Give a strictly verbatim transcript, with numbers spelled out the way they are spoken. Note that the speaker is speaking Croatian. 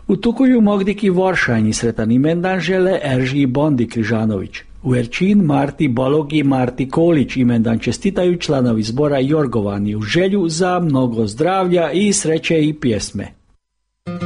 U tukuju mogdiki Voršanji sretan imendan žele Erži Bondi Križanović. U Erčin Marti Bologi Marti Kolić imendan čestitaju članovi zbora Jorgovani u želju za mnogo zdravlja i sreće i pjesme.